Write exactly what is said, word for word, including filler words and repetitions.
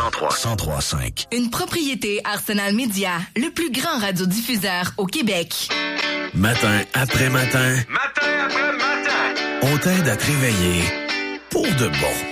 cent trois virgule cinq. Une propriété Arsenal Média, le plus grand radiodiffuseur au Québec. Matin après matin. Matin après matin. On t'aide à te réveiller pour de bon.